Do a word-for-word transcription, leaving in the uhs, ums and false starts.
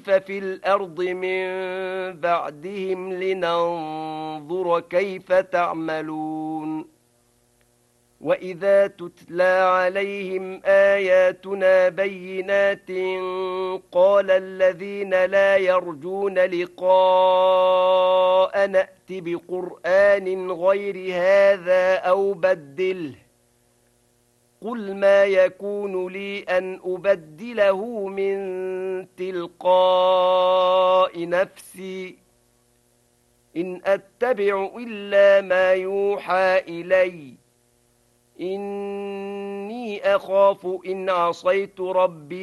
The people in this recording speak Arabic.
نستخلف في الأرض من بعدهم لننظر كيف تعملون وإذا تتلى عليهم آياتنا بينات قال الذين لا يرجون لقاء نأت بقرآن غير هذا أو بدله قل ما يكون لي أن أبدله من تلقاء نفسي إن أتبع إلا ما يوحى إلي إني أخاف إن عصيت ربي